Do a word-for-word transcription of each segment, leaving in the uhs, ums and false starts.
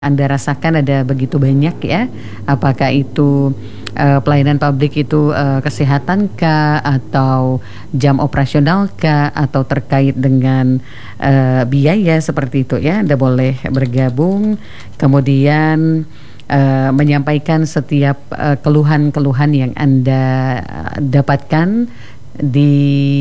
Anda rasakan ada begitu banyak ya, apakah itu uh, pelayanan publik itu uh, kesehatan kah, atau jam operasional kah, atau terkait dengan uh, biaya seperti itu ya. Anda boleh bergabung, kemudian uh, menyampaikan setiap uh, keluhan-keluhan yang Anda uh, dapatkan di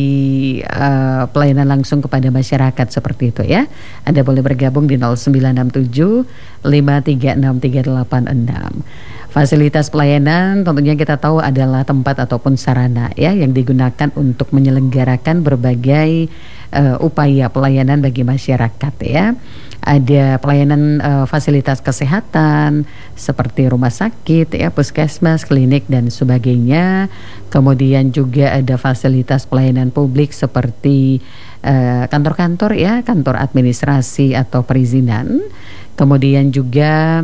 uh, pelayanan langsung kepada masyarakat seperti itu ya. Anda boleh bergabung di nol sembilan enam tujuh lima tiga enam tiga delapan enam. Fasilitas pelayanan tentunya kita tahu adalah tempat ataupun sarana ya yang digunakan untuk menyelenggarakan berbagai uh, upaya pelayanan bagi masyarakat ya. Ada pelayanan uh, fasilitas kesehatan seperti rumah sakit ya, puskesmas, klinik dan sebagainya. Kemudian juga ada fasilitas pelayanan publik seperti uh, kantor-kantor ya, kantor administrasi atau perizinan. Kemudian juga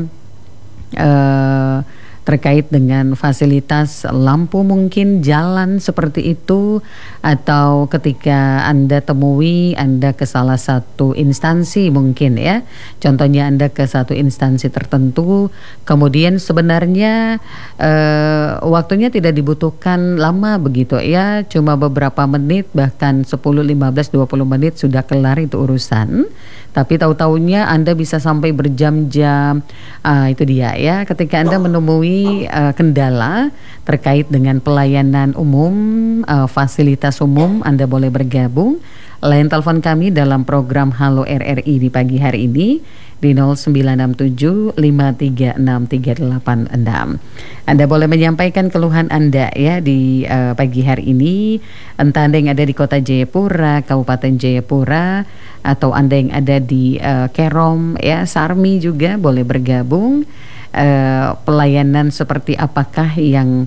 uh, terkait dengan fasilitas lampu mungkin, jalan seperti itu, atau ketika Anda temui Anda ke salah satu instansi mungkin ya, contohnya Anda ke satu instansi tertentu, kemudian sebenarnya eh, waktunya tidak dibutuhkan lama begitu ya, cuma beberapa menit, bahkan sepuluh, lima belas, dua puluh menit sudah kelar itu urusan. Tapi tahu-taunya Anda bisa sampai berjam-jam. uh, Itu dia ya, ketika Anda menemui uh, kendala terkait dengan pelayanan umum, uh, fasilitas umum, Anda boleh bergabung. Line telepon kami dalam program Halo R R I di pagi hari ini di nol sembilan enam tujuh lima tiga enam tiga delapan enam. Anda boleh menyampaikan keluhan Anda ya di uh, pagi hari ini, entah Anda yang ada di Kota Jayapura, Kabupaten Jayapura, atau Anda yang ada di uh, Kerom ya, Sarmi juga boleh bergabung. Uh, pelayanan seperti apakah yang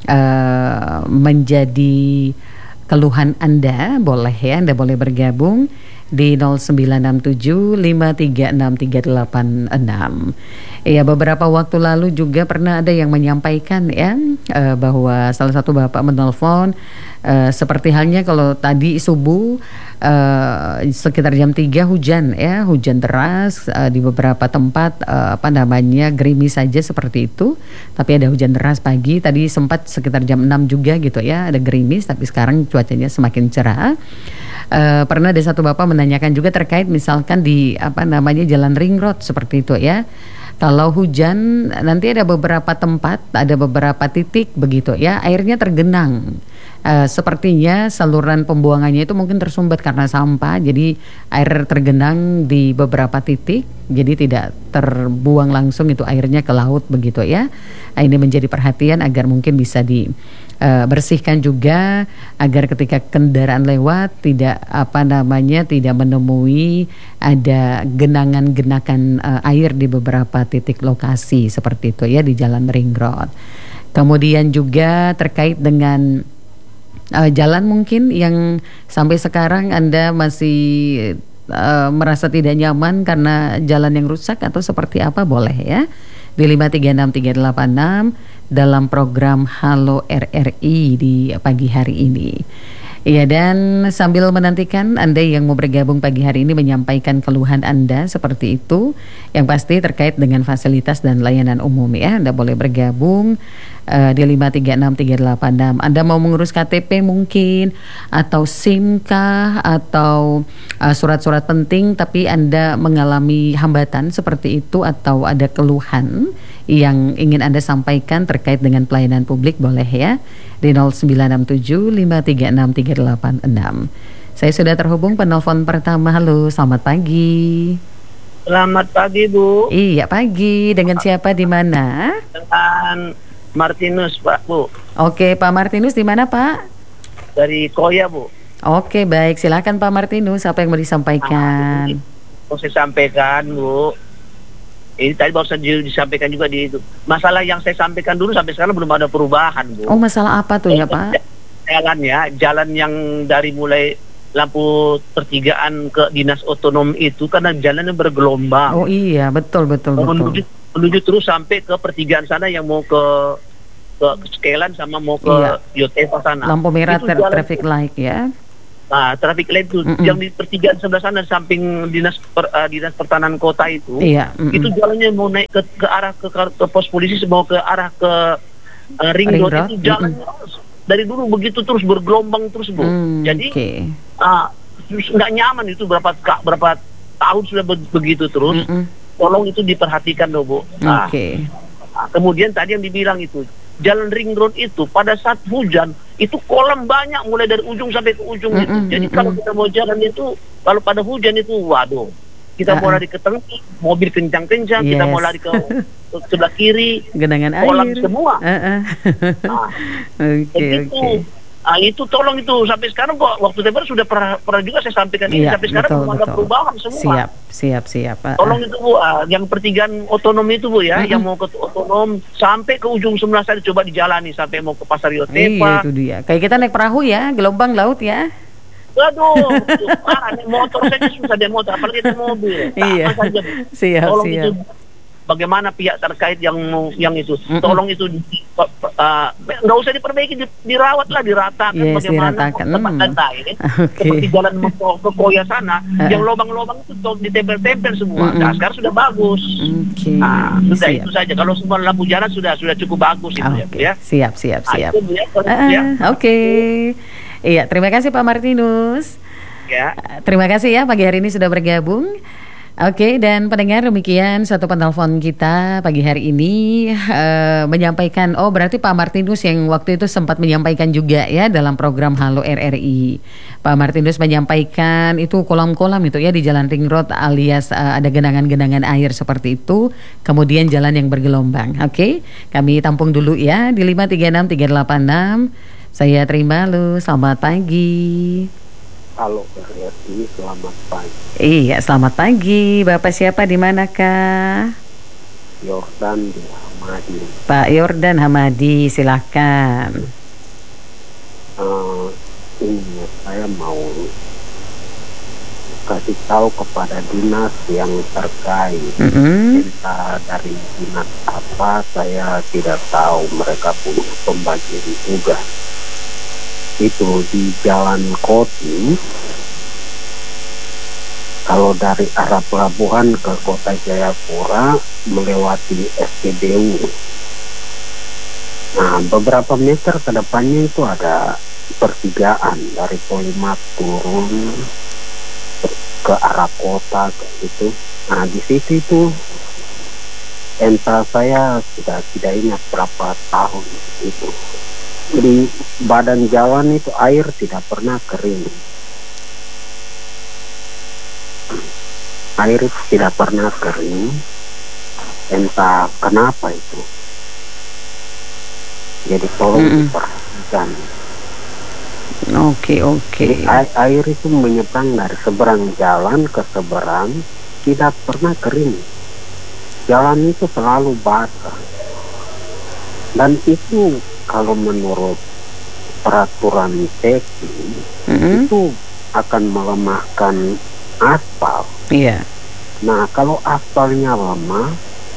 uh, menjadi keluhan Anda, boleh ya, Anda boleh bergabung di nol sembilan enam tujuh lima tiga enam tiga delapan enam. Ya, beberapa waktu lalu juga pernah ada yang menyampaikan ya eh, bahwa salah satu bapak menelpon eh, seperti halnya kalau tadi subuh eh, sekitar jam tiga hujan ya, hujan deras eh, di beberapa tempat eh, apa namanya gerimis saja seperti itu, tapi ada hujan deras pagi tadi, sempat sekitar jam enam juga gitu ya, ada gerimis, tapi sekarang cuacanya semakin cerah. Uh, pernah ada satu bapak menanyakan juga terkait misalkan di apa namanya jalan ring road seperti itu ya. Kalau hujan nanti ada beberapa tempat, ada beberapa titik begitu ya, airnya tergenang. Uh, sepertinya saluran pembuangannya itu mungkin tersumbat karena sampah, jadi air tergenang di beberapa titik, jadi tidak terbuang langsung itu airnya ke laut begitu ya. Nah, ini menjadi perhatian agar mungkin bisa di Uh, bersihkan juga agar ketika kendaraan lewat tidak apa namanya tidak menemui ada genangan-genangan uh, air di beberapa titik lokasi seperti itu ya di jalan ring road. Kemudian juga terkait dengan uh, jalan mungkin yang sampai sekarang Anda masih uh, merasa tidak nyaman karena jalan yang rusak atau seperti apa, boleh ya di lima tiga enam tiga delapan enam dalam program Halo R R I di pagi hari ini. Ya, dan sambil menantikan Anda yang mau bergabung pagi hari ini menyampaikan keluhan Anda seperti itu, yang pasti terkait dengan fasilitas dan layanan umum ya, Anda boleh bergabung uh, di lima tiga enam tiga delapan enam. Anda mau mengurus K T P mungkin, atau SIM kah, atau uh, surat-surat penting tapi Anda mengalami hambatan seperti itu, atau ada keluhan yang ingin Anda sampaikan terkait dengan pelayanan publik, boleh ya di nol sembilan enam tujuh lima tiga enam tiga delapan enam. Saya sudah terhubung penelpon pertama. Halo, selamat pagi. Selamat pagi, Bu. Iya, pagi. Dengan siapa, di mana? Dengan Martinus, Pak, Bu. Oke, Pak Martinus di mana, Pak? Dari Koya, Bu. Oke, baik. Silakan Pak Martinus, apa yang mau disampaikan? Ah, mau saya sampaikan, Bu. Ini tadi baru saja disampaikan juga di itu. Masalah yang saya sampaikan dulu sampai sekarang belum ada perubahan, Bu. Oh, masalah apa tuh ya, Pak? Jalan ya, jalan yang dari mulai lampu pertigaan ke dinas otonom itu karena jalannya bergelombang. Oh iya, betul betul betul. Menuju, menuju terus sampai ke pertigaan sana yang mau ke ke Skelan sama mau ke iya. Yotefa sana. Lampu merah Itu ter- jalan- traffic light ya. Nah, traffic light itu Mm-mm. yang di pertigaan sebelah sana samping dinas per, uh, dinas pertahanan kota itu, Iya. Mm-mm. itu jalannya mau naik ke, ke arah ke, ke, ke pos polisi, mau ke arah ke uh, ring, Ring road, road, itu jalannya dari dulu begitu terus bergelombang terus, Bu. Mm, Jadi oke. uh, nggak nyaman itu berapa berapa tahun sudah be- begitu terus. Mm-mm. Tolong itu diperhatikan loh, Bu. Nah, Oke. nah, kemudian tadi yang dibilang itu jalan ring road itu pada saat hujan itu kolam banyak mulai dari ujung sampai ke ujung itu. Mm-mm, Jadi mm-mm. kalau kita mau jalan itu kalau pada hujan itu waduh. Kita mau Ah, ah. lari ke tengah, mobil kencang-kencang, kita mau Yes. lari ke, ke sebelah kiri, Genangan kolam air. semua. Ah, ah. Nah, Oke, begitu. oke. Ah, itu tolong itu sampai sekarang kok waktu temper sudah pernah, pernah juga saya sampaikan ini, Iya, sampai sekarang betul, belum ada betul. perubahan semua. Siap, siap, siap. Ah, Tolong ah. itu Bu, ah, yang pertigaan otonom itu Bu ya, Mm-mm. yang mau ke otonom sampai ke ujung sebelah sana coba dijalani sampai mau ke Pasar Iya, Yotepa. itu dia. Kayak kita naik perahu ya, gelombang laut ya. Waduh, parah nih, motor saja susah deh motor, apalagi itu mobil. Iya. Sama saja Bu. Siap, Tolong siap. itu bagaimana pihak terkait yang mau- yang itu, Mm-mm. tolong itu di- uh, nggak usah diperbaiki, di- dirawat lah, diratakan Yes, bagaimana diratakan. tempat Hmm. dan lain. Oke. Seperti jalan ke ke Koya sana, Uh-uh. yang lobang-lobang itu tol- ditempel-tempel semua. Mm-mm. Nah, sekarang sudah bagus. Oke. Nah, sudah Siap. itu saja. Kalau semua lampu jalan sudah sudah cukup bagus itu ya, Bu, Oke, ya. siap, siap, Nah, siap. itu, Bu, ya, terus, Ah, ya. Oke. Iya, terima kasih Pak Martinus. Ya. Terima kasih ya pagi hari ini sudah bergabung. Oke, dan pendengar, demikian satu penelpon kita pagi hari ini eh, menyampaikan, oh berarti Pak Martinus yang waktu itu sempat menyampaikan juga ya dalam program Halo R R I. Pak Martinus menyampaikan itu kolam-kolam itu ya di Jalan Ring Road alias eh, ada genangan-genangan air seperti itu, kemudian jalan yang bergelombang. Oke, kami tampung dulu ya di lima tiga enam tiga delapan enam. Saya terima lu, selamat pagi. Halo R R I, selamat pagi. Iya, selamat pagi. Bapak siapa di manakah? Yordan di Hamadi. Pak Yordan Hamadi, silakan. Uh, ini saya mau kasih tahu kepada dinas yang terkait. Mm-mm. Entah dari dinas apa, saya tidak tahu, mereka punya pembagian tugas. Itu di Jalan Koti, kalau dari arah pelabuhan ke Kota Jayapura melewati S P B U. Nah, beberapa meter ke depannya itu ada pertigaan dari Polimat turun ke arah kota kayak gitu. Nah, di situ itu entah, saya sudah tidak ingat berapa tahun itu. Di badan jalan itu air tidak pernah kering. Air itu tidak pernah kering. Entah kenapa itu. Jadi tolong Mm-mm. diperhatikan. Oke, oke. Jadi air, air itu menyeberang dari seberang jalan ke seberang, tidak pernah kering. Jalan itu selalu basah. Dan itu kalau menurut peraturan safety, Mm-mm. itu akan melemahkan aspal. Iya. Nah, kalau aspalnya lemah,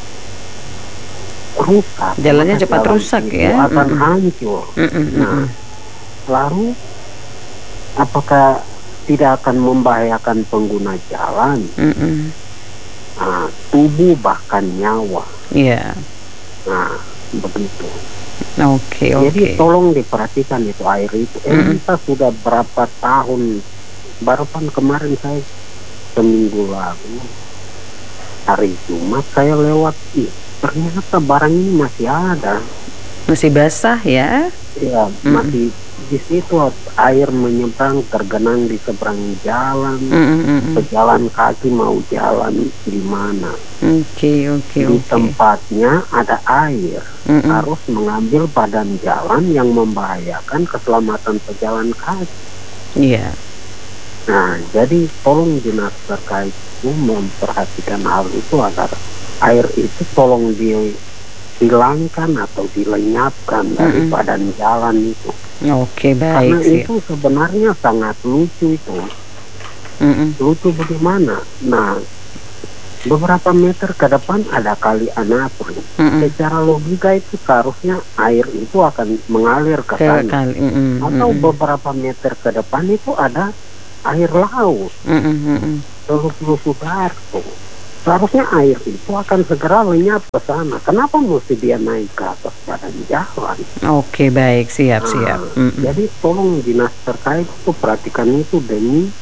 rusak. Jalannya maka cepat jalan rusak itu ya. akan Mm-mm. hancur. Mm-mm, Nah, mm-mm. lalu apakah tidak akan membahayakan pengguna jalan? Mm-mm. Nah, tubuh bahkan nyawa. Iya. Nah, begitu. Oke, Jadi oke. tolong diperhatikan itu air itu. Eh, Mm-mm. kita sudah berapa tahun, baru kan kemarin saya seminggu lalu hari Jumat saya lewat, ih, ternyata barang ini masih ada. Masih basah ya. Ya, Mm-mm. masih di situ air menyeberang tergenang di seberang jalan. Mm-mm, mm-mm. Pejalan kaki mau jalan di mana? Oke, oke, Di oke. tempatnya ada air. Mm-mm. Harus mengambil badan jalan yang membahayakan keselamatan pejalan kaki. Iya. Nah, jadi tolong dinas terkait itu memperhatikan hal itu agar air itu tolong dihilangkan atau dilenyapkan dari Mm-mm. badan jalan itu. Oke, baik Karena sih. itu sebenarnya sangat lucu itu. Mm-mm. Lucu bagaimana? Nah, beberapa meter ke depan ada kali Anapurna. Mm-mm. Secara logika itu seharusnya air itu akan mengalir ke Ke sana. kali. Mm-mm, Atau mm-mm. beberapa meter ke depan itu ada air laut, Mm-mm, mm-mm. Teluk Sudarto. Seharusnya air itu akan segera lenyap ke sana. Kenapa mesti dia naik ke atas badan jalan? Oke, baik, siap, siap. Nah, Mm-mm. jadi tolong dinas terkait itu perhatikan itu demi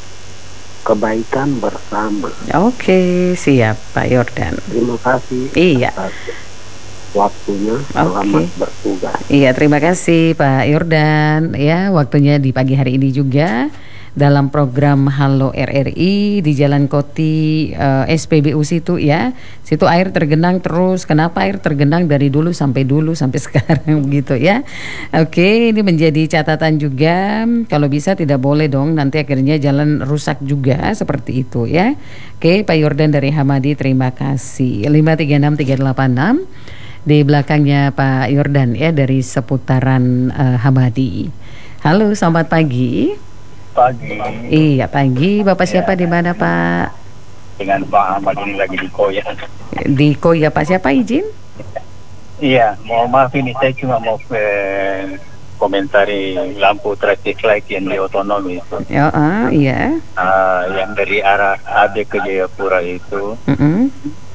kebaikan bersama. Oke, siap Pak Yordan. Terima kasih Iya. atas waktunya. Selamat bertugas. Iya, terima kasih Pak Yordan. Ya, waktunya di pagi hari ini juga dalam program Halo R R I di Jalan Koti eh, S P B U situ ya. Situ air tergenang terus. Kenapa air tergenang dari dulu sampai dulu sampai sekarang begitu ya. Oke, ini menjadi catatan juga. Kalau bisa tidak boleh dong nanti akhirnya jalan rusak juga seperti itu ya. Oke, Pak Yordan dari Hamadi, terima kasih. lima tiga enam tiga delapan enam di belakangnya Pak Yordan ya dari seputaran uh, Hamadi. Halo, selamat pagi. Pagi. Iya, pagi. Bapak siapa di mana, Pak? Dengan Pak Ahmad ini lagi di Koya. Di Koya, Pak. Siapa izin? Iya, mau maaf ini saya cuma mau eh, komentari lampu traffic light yang di otonomi itu. Ya, ah, iya. Ah, yang dari arah A B ke Jayapura itu. Mm-mm.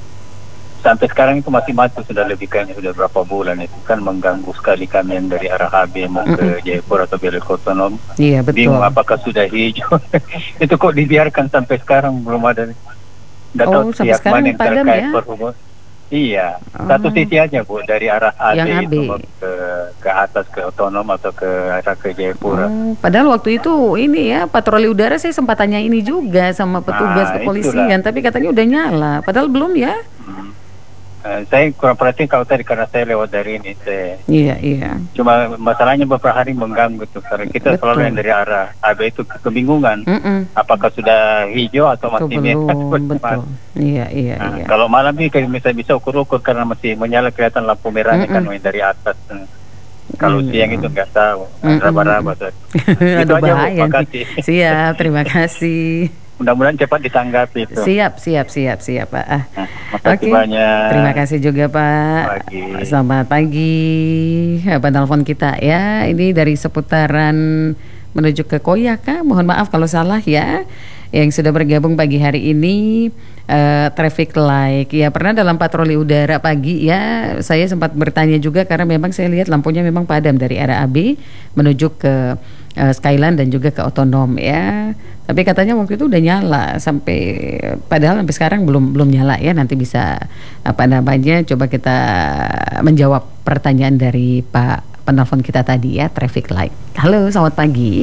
Sampai sekarang itu masih mati, sudah lebih kayaknya sudah berapa bulan itu kan mengganggu sekali kami yang dari arah A B mau ke Jayapura atau Belok Otonom. Iya, betul. Bingung apakah sudah hijau. Itu kok dibiarkan sampai sekarang belum ada. Nggak tahu Oh, sampai pihak sekarang mana yang padam terkait ya? perhubungan. Iya, Oh. satu sisi aja Bu dari arah A B Yang A B. itu mau ke ke atas ke Otonom atau ke arah ke Jayapura. Oh, padahal waktu itu ini ya patroli udara saya sempat tanya ini juga sama petugas Nah, kepolisian, itulah. tapi katanya udah nyala. Padahal belum ya? Hmm. Eh, saya kurang perhatiin kalau tadi karena saya lewat dari ini. Saya Iya, iya. cuma masalahnya beberapa hari mengganggu tuh karena kita Betul. selalu yang dari arah A B itu kebingungan. Mm-mm. Apakah sudah hijau atau Itu masih merah? belum, betul. Iya, iya, Nah, iya. kalau malam ini kalau misalnya bisa ukur-ukur karena masih menyala kelihatan lampu merahnya kan Mm-mm. main dari atas. Kalau Mm. siang itu nggak tahu, Mm-mm. raba-raba. Itu Aduh, aja Bu, bahaya. makasih. Siap, terima kasih. Mudah-mudahan cepat ditanggapi itu. Siap, siap, siap, siap, Pak. Ah. Nah, makasih Oke. banyak. Terima kasih juga, Pak. Pagi. Selamat pagi. Apa telepon kita ya? Ini dari seputaran menuju ke Koya, Kak. Mohon maaf kalau salah ya. Yang sudah bergabung pagi hari ini uh, traffic light. Ya, pernah dalam patroli udara pagi ya. Saya sempat bertanya juga karena memang saya lihat lampunya memang padam dari arah A B menuju ke uh, Skyline dan juga ke Otonom ya. Tapi katanya waktu itu udah nyala sampai padahal sampai sekarang belum belum nyala ya. Nanti bisa apa namanya coba kita menjawab pertanyaan dari Pak penelpon kita tadi ya, traffic light. Halo, selamat pagi.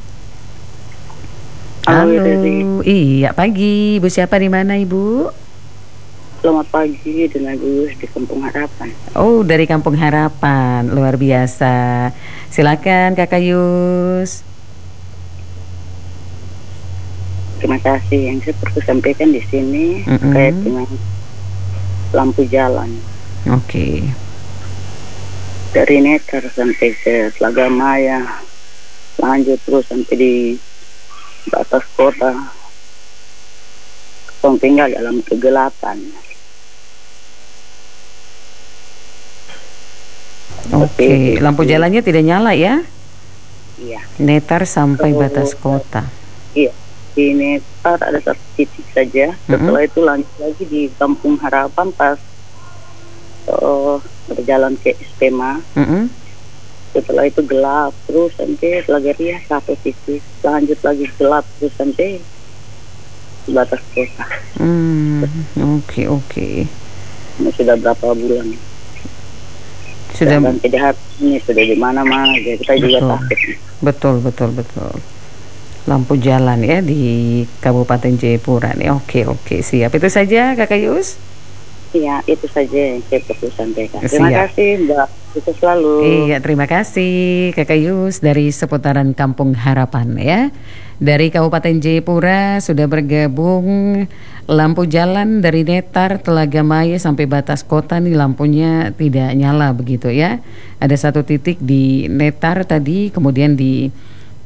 Halo, Halo, iya pagi. Ibu siapa di mana Ibu? Selamat pagi dengan Gus di Kampung Harapan. Oh, dari Kampung Harapan, luar biasa. Silakan Kakak Yus. Terima kasih. Yang saya perlu sampaikan di sini Mm-mm. terkait dengan lampu jalan Oke. dari Netar sampai ke Telaga Maya, lanjut terus sampai di batas kota. Kong tinggal dalam kegelapan. Oke, lampu jalannya tidak nyala ya? Iya, Netar sampai Oh. batas kota. iya. Di Netar ada satu titik saja. Setelah itu lanjut lagi di Kampung Harapan pas uh, berjalan ke Ispema. Mm-mm. Setelah itu gelap terus sampai Telaga Riah satu titik, lanjut lagi gelap terus sampai batas kota. Hmm, oke oke. Ini sudah berapa bulan? Sudah Dan tidak ini sudah di mana-mana, jadi kita juga Betul. takut. betul betul betul. Lampu jalan ya di Kabupaten Jayapura nih. Oke oke, siap. Itu saja Kakak Yus. Iya, itu saja yang saya perlu sampaikan. Terima Siap. kasih Mbak, sukses selalu. Iya, terima kasih Kakak Yus dari seputaran Kampung Harapan ya. Dari Kabupaten Jayapura sudah bergabung lampu jalan dari Netar, Telaga Maya sampai batas kota nih lampunya tidak nyala begitu ya. Ada satu titik di Netar tadi, kemudian di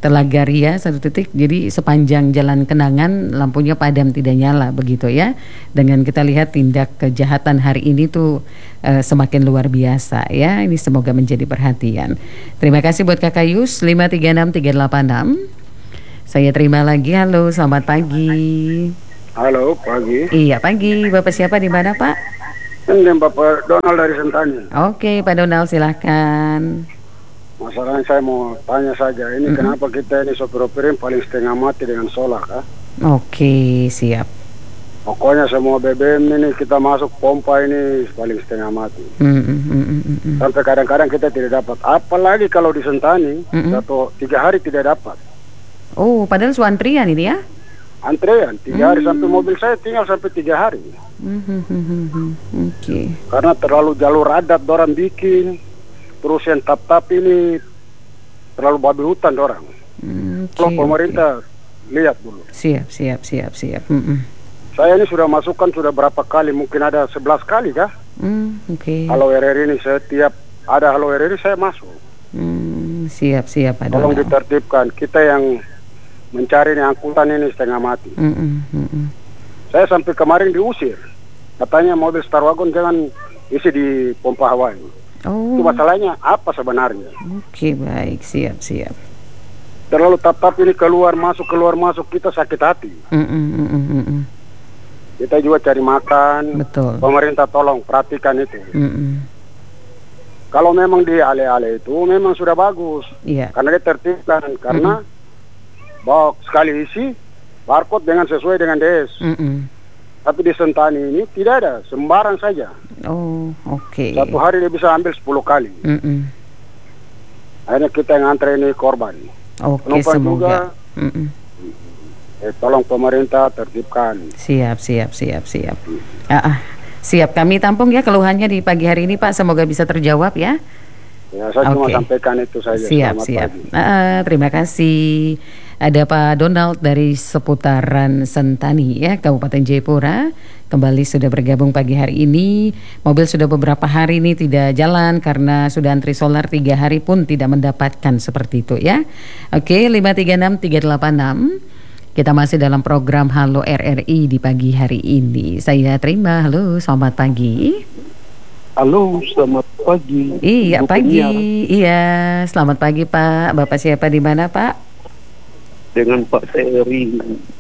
Telagaria satu titik, jadi sepanjang Jalan Kenangan lampunya padam tidak nyala begitu ya. Dengan kita lihat tindak kejahatan hari ini tuh uh, semakin luar biasa ya. Ini semoga menjadi perhatian. Terima kasih buat Kakak Yus lima tiga enam tiga delapan enam. Saya terima lagi. Halo, selamat pagi. Halo, pagi. Iya, pagi. Bapak siapa di mana, Pak? Ini Bapak Donald dari Sentani. Oke, Pak Donald silahkan. Masalahnya saya mau tanya saja, ini mm-hmm. kenapa kita ini sopir-opirin paling setengah mati dengan solar kah? Oke, siap. Pokoknya semua B B M ini kita masuk pompa ini paling setengah mati. Mm-hmm, mm-hmm. Sampai kadang-kadang kita tidak dapat. Apalagi kalau di Sentani, mm-hmm. satu tiga hari tidak dapat. Oh, padahal su antrian ini ya? Antrean, tiga hari mm-hmm. sampai mobil saya tinggal sampai tiga hari. Mm-hmm. Oke. Okay. Karena terlalu jalur adat dorang bikin. Terus yang tap-tap ini terlalu babi hutan orang. Okay, Kalau pemerintah okay. lihat dulu. Siap, siap, siap, siap. Mm-mm. Saya ini sudah masukkan sudah berapa kali? Mungkin ada sebelas kali kah? Mm, Oke. Okay. Halo R R ini setiap ada Halo R R ini saya masuk. Mm, siap, siap. Pak Tolong Donald. ditertibkan. Kita yang mencari nih angkutan ini setengah mati. Mm-mm, mm-mm. Saya sampai kemarin diusir. Katanya mobil Star Wagon jangan isi di pompa Hawaii. Oh. Itu masalahnya apa sebenarnya? Oke, baik, siap, siap. Terlalu tap-tap ini keluar masuk keluar masuk kita sakit hati. Mm-mm, mm-mm, mm-mm. Kita juga cari makan. Betul. Pemerintah tolong perhatikan itu. Mm-mm. Kalau memang di ale-ale itu memang sudah bagus. Iya. Karena dia tertibkan. Karena bawa sekali isi barcode dengan sesuai dengan D S. Mm-mm. Tapi di Sentani ini tidak ada, sembarang saja. Oh, oke. Okay. Satu hari dia bisa ambil sepuluh kali. Mm-mm. Akhirnya kita yang antre ini korban. Oke, okay, semoga. Juga, eh, tolong pemerintah tertibkan. Siap, siap, siap, siap. Ah, ah. Siap, kami tampung ya keluhannya di pagi hari ini Pak, semoga bisa terjawab ya. Ya, saya okay. cuma sampaikan itu saja. Siap, Selamat siap. pagi. Ah, terima kasih. Ada Pak Donald dari seputaran Sentani ya, Kabupaten Jayapura. Kembali sudah bergabung pagi hari ini. Mobil sudah beberapa hari ini tidak jalan karena sudah antri solar tiga hari pun tidak mendapatkan seperti itu ya. Oke, lima tiga enam tiga delapan enam. Kita masih dalam program Halo R R I di pagi hari ini. Saya terima. Halo, selamat pagi. Halo, selamat pagi. Iya, Bu pagi. Penyiar. Iya, selamat pagi Pak. Bapak siapa di mana Pak? Dengan Pak Terry.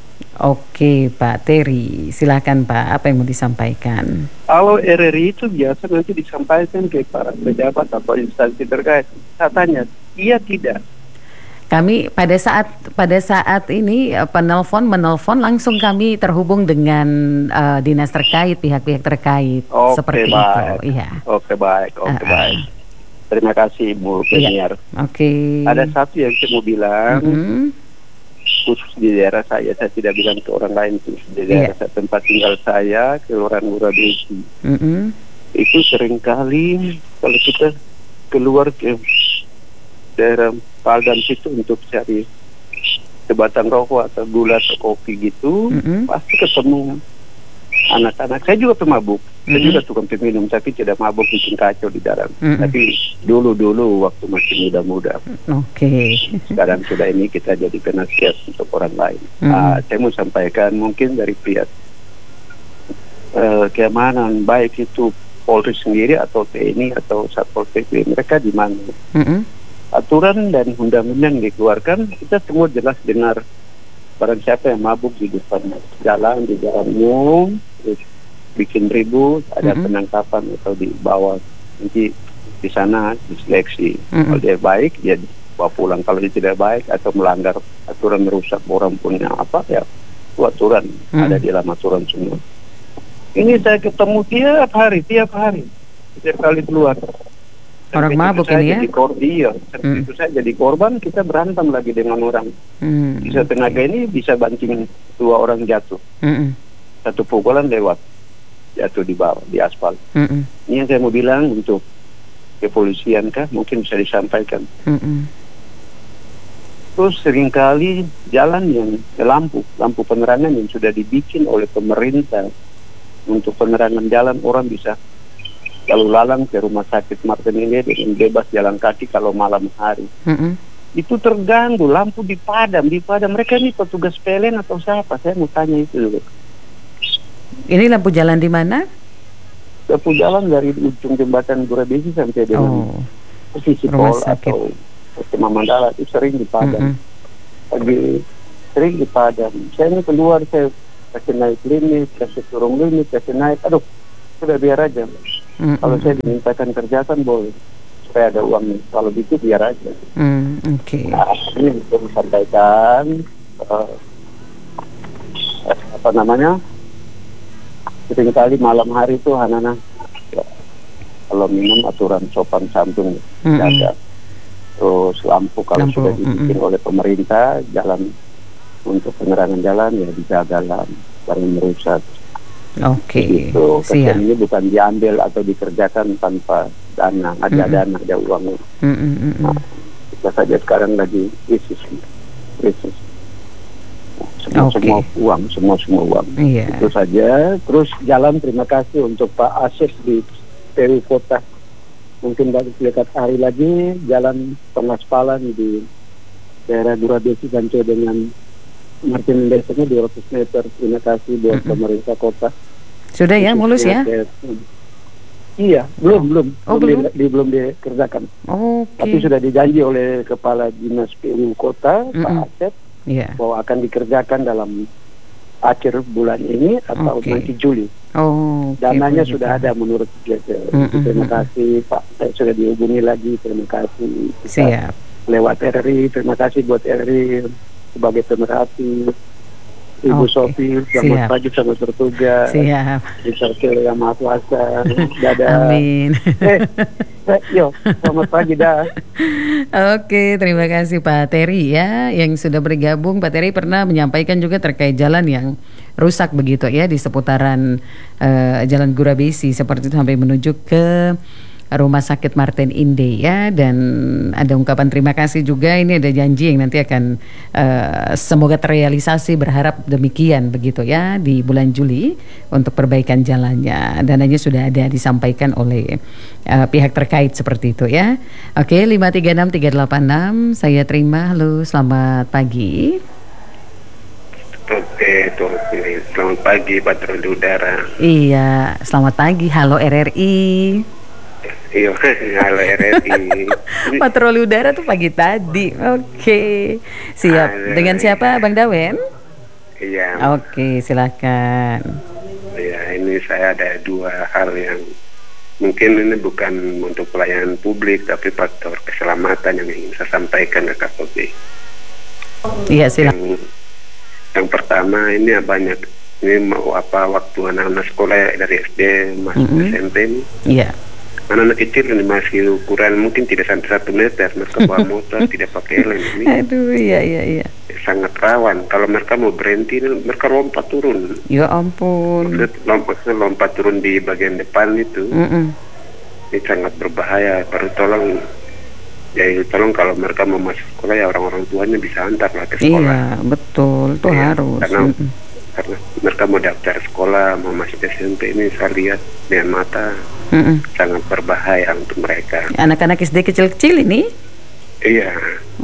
Oke Pak Terry, silakan Pak, apa yang mau disampaikan? Kalau R R I itu biasa nanti disampaikan ke para pejabat atau instansi terkait. Saya tanya, iya tidak? Kami pada saat pada saat ini penelpon menelpon langsung kami terhubung dengan uh, dinas terkait, pihak-pihak terkait. Oke, seperti baik. itu. Iya. Oke baik, oke Uh-uh. baik. Terima kasih Bu Penyiar. Iya. Oke. Ada satu yang saya mau bilang. Mm-hmm. Khusus di daerah saya, saya tidak bilang ke orang lain, khusus di daerah yeah. saya, tempat tinggal saya, Kelurahan Ngurabeki. Mm-hmm. Itu seringkali kalau kita keluar ke daerah Padang situ untuk cari sebatang rokok atau gula atau kopi gitu, mm-hmm. pasti ketemu anak-anak. Saya juga pemabuk, mm-hmm. saya juga tukang peminum, tapi tidak mabuk bikin kacau di dalam. Mm-hmm. Tapi dulu-dulu waktu masih muda-muda. Oke. Okay. Sekarang sudah ini kita jadi penasihat untuk orang lain. Mm-hmm. Uh, saya mau sampaikan mungkin dari pihak uh, keamanan, baik itu Polri sendiri atau T N I atau Satpol P P, mereka di mana? Mm-hmm. Aturan dan undang-undang dikeluarkan, kita semua jelas dengar. Barang siapa yang mabuk di depan jalan, di jalan umum, bikin ribut, ada mm-hmm. penangkapan atau dibawa nanti di sana diseleksi. Mm-hmm. Kalau dia baik, dia bawa pulang. Kalau dia tidak baik atau melanggar aturan, merusak orang punya apa ya, itu aturan mm-hmm. ada di dalam aturan semua. Ini saya ketemu tiap hari, tiap hari, tiap kali keluar. Orang mabuk ini ya? Jadi kor- iya, hmm. itu saya jadi korban, kita berantem lagi dengan orang. Hmm. Bisa tenaga ini bisa banting dua orang jatuh. Hmm. Satu pukulan lewat, jatuh di bawah, di aspal. Hmm. Ini yang saya mau bilang untuk kepolisian kah, mungkin bisa disampaikan. Hmm. Terus seringkali jalan yang lampu, lampu penerangan yang sudah dibikin oleh pemerintah untuk penerangan jalan, orang bisa lalu lalang ke rumah sakit Martin ini dengan bebas jalan kaki kalau malam hari. Mm-hmm. itu terganggu, lampu dipadam, dipadam. Mereka ini petugas P L N atau siapa? Saya mau tanya itu dulu. Ini lampu jalan di mana? Lampu jalan dari ujung jembatan Gurabesi sampai dengan Oh, posisi rumah Pol sakit. atau Tema Mandala itu sering dipadam. Mm-mm. Lagi sering dipadam. Saya ini keluar, saya kasih naik limit, kasih turun limit, kasih naik. Aduh, sudah biar aja. Mm-mm. Kalau saya dimintakan kerjakan boleh, supaya ada uangnya. Kalau gitu biar aja. Mm, Oke. Nah, ini bisa disampaikan uh, apa namanya? Seringkali malam hari itu anak-anak ya, kalau minum aturan sopan santun Mm-mm. jaga. Terus lampu kalau Lampu, sudah dibikin mm-mm. oleh pemerintah, jalan untuk penerangan jalan ya dijaga lah, barang merusak. Oke. Itu Siap. kerjaan ini bukan diambil atau dikerjakan tanpa dana, ada Mm-mm. dana, ada uangnya. Mm-mm, mm-mm. Nah, kita saja sekarang lagi krisis, krisis. Semua Oke. semua uang, semua semua uang. Iya. Itu saja. Terus jalan, terima kasih untuk Pak Asif di P U Kota. Mungkin dari dekat hari lagi jalan pengaspalan di daerah Gurabesi sampai dengan Martin Desanya dua ratus meter. Terima kasih buat Mm-mm. pemerintah kota. Sudah ya, mulus ya? Khususnya ke- Iya, belum belum Oh, belum? di, di, belum dikerjakan. Tapi Oke. sudah dijanji oleh Kepala Dinas P U Kota Pak Mm-mm. Asep Iya. bahwa akan dikerjakan dalam akhir bulan ini atau Oke. nanti Juli. Oh, oke, Dananya begitu. sudah ada menurut dia. Mm-mm. Terima kasih Pak, saya sudah dihubungi lagi. Terima kasih. Kita Siap. lewat R R I, terima kasih buat R R I sebagai pemerhati. Ibu Oke. Sofi, Siap. selamat pagi, selamat bertugas. Siap. Disertai yang maha kuasa. Dadah. Amin. Eh, eh, yo, selamat pagi dah. Oke, terima kasih Pak Terry ya yang sudah bergabung. Pak Terry pernah menyampaikan juga terkait jalan yang rusak begitu ya di seputaran eh, Jalan Gurabesi seperti itu sampai menuju ke Rumah Sakit Martin Inde ya, dan ada ungkapan terima kasih juga. Ini ada janji yang nanti akan eh, semoga terrealisasi, berharap demikian begitu ya di bulan Juli untuk perbaikan jalannya. Dananya sudah ada disampaikan oleh eh, pihak terkait seperti itu ya. Oke, lima tiga enam tiga delapan enam saya terima. Halo, selamat pagi. Oke, tuh, selamat pagi Patroli Udara. Iya, selamat pagi. Halo R R I. Iya, halo R R I. Patroli udara tuh pagi tadi. Oke, siap. Halo. Dengan siapa, Bang Dawen? Iya, Oke, silakan. ya ini saya ada dua hal yang mungkin ini bukan untuk pelayanan publik, tapi faktor keselamatan yang ingin saya sampaikan ke Kak Sofi. Iya, silakan. Yang, yang pertama ini banyak ini mau apa waktu anak-anak sekolah dari S D masuk Mm-mm. S M P ini. Iya. Anak-anak kecil ini masih ukuran mungkin tidak sampai satu meter, mereka bawa motor tidak pakai helm ini Aduh, iya, iya, iya. sangat rawan. Kalau mereka mau berhenti, mereka lompat turun. Ya ampun. Lompat, lompat turun di bagian depan itu, Mm-mm. ini sangat berbahaya. Baru tolong, ya tolong kalau mereka mau masuk sekolah ya orang-orang tuanya bisa antar lah ke sekolah. Iya, betul. Itu Iya, harus. karena Mm-mm. karena mereka mau daftar sekolah, mau masuk S M P ini saya lihat dengan mata Mm-mm. sangat berbahaya untuk mereka. Anak-anak S D kecil-kecil ini? Iya.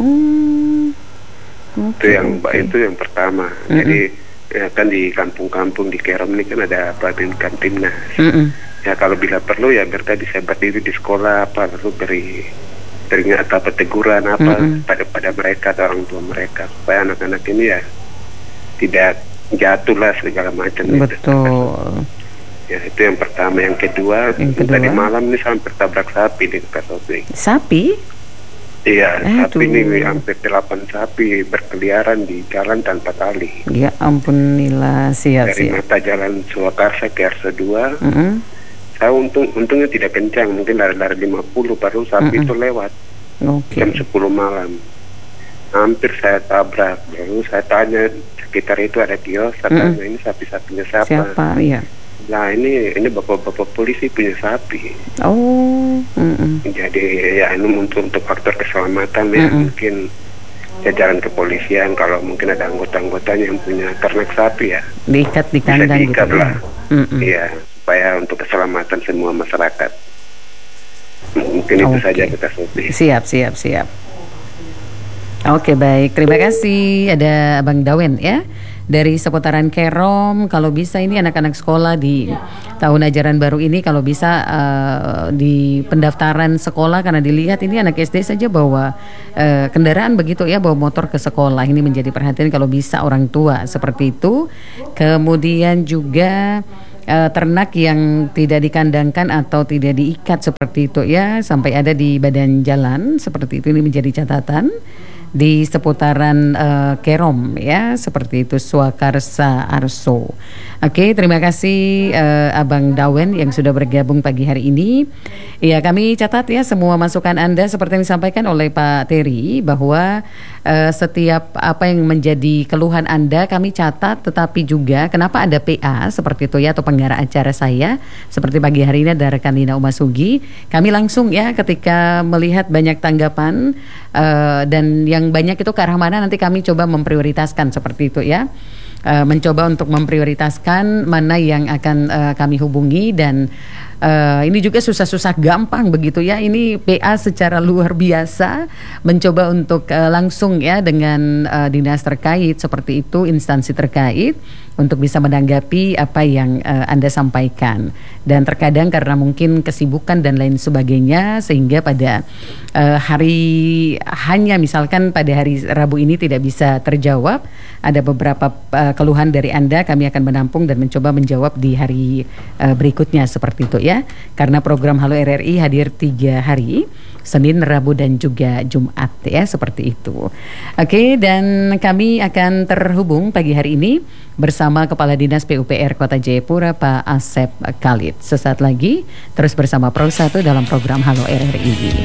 Hmm. Itu Oke, yang oke. itu yang pertama. Mm-mm. Jadi ya kan di kampung-kampung di Kerom ini kan ada Babin Kamtibnas. Mm-mm. Ya kalau bila perlu ya mereka bisa berdiri di sekolah apa lalu beri teringat apa teguran apa Mm-mm. pada pada mereka atau orang tua mereka supaya anak-anak ini ya tidak jatuh lah segala macam itu. Betul. Ya itu yang pertama. Yang kedua, Yang kedua? tadi malam ini sampai tabrak sapi di Kak Sofi. Sapi? Iya, Aduh. sapi ini hampir delapan sapi berkeliaran di jalan tanpa tali. Ya ampun, Nila. Siap, Dari siap. mata jalan Surakarsa ke R S dua, Mm-mm. saya untung untungnya tidak kencang, mungkin lari-lari lima puluh, baru sapi Mm-mm. itu lewat Oke. jam sepuluh malam. Hampir saya tabrak, baru saya tanya sekitar itu ada kios, saya Mm-mm. tanya ini sapi-sapinya siapa? Siapa? Iya. Nah ini ini bapak-bapak polisi punya sapi. Oh. Mm-mm. Jadi ya ini untuk untuk faktor keselamatan ya Mm-mm. mungkin jajaran kepolisian kalau mungkin ada anggota-anggotanya yang punya ternak sapi ya Diikat di bisa kandang gitu. diikat lah. Mm-mm. Iya, supaya untuk keselamatan semua masyarakat. M- Mungkin itu Oke. saja kita Sofi. Siap, siap, siap. Oke, baik, terima kasih. Ada Abang Dawen ya dari seputaran Kerom. Kalau bisa ini anak-anak sekolah di tahun ajaran baru ini, kalau bisa uh, di pendaftaran sekolah, karena dilihat ini anak S D saja bawa uh, kendaraan begitu ya, bawa motor ke sekolah. Ini menjadi perhatian kalau bisa orang tua seperti itu. Kemudian juga uh, ternak yang tidak dikandangkan atau tidak diikat seperti itu ya, sampai ada di badan jalan seperti itu, ini menjadi catatan di seputaran uh, Kerom ya, seperti itu, Swakarsa Arso. Oke, terima kasih uh, Abang Dawen yang sudah bergabung pagi hari ini. Ya, kami catat ya semua masukan Anda seperti yang disampaikan oleh Pak Terry, bahwa uh, setiap apa yang menjadi keluhan Anda kami catat, tetapi juga kenapa ada P A seperti itu ya, atau penggarap acara saya seperti pagi hari ini ada rekan Lina Umasugi. Kami langsung ya ketika melihat banyak tanggapan uh, dan yang banyak itu ke arah mana, nanti kami coba memprioritaskan seperti itu ya. Uh, mencoba untuk memprioritaskan mana yang akan uh, kami hubungi, dan uh, ini juga susah-susah gampang begitu ya. Ini P A secara luar biasa mencoba untuk uh, langsung ya dengan uh, dinas terkait seperti itu, instansi terkait, untuk bisa menanggapi apa yang uh, Anda sampaikan. Dan terkadang karena mungkin kesibukan dan lain sebagainya, sehingga pada uh, hari hanya misalkan pada hari Rabu ini tidak bisa terjawab. Ada beberapa uh, keluhan dari Anda, kami akan menampung dan mencoba menjawab di hari uh, berikutnya seperti itu ya. Karena program Halo R R I hadir tiga hari, Senin, Rabu dan juga Jumat ya, seperti itu. Oke, dan kami akan terhubung pagi hari ini bersama Kepala Dinas P U P R Kota Jayapura, Pak Asep Khalid. Sesaat lagi terus bersama Pro satu dalam program Halo R R I.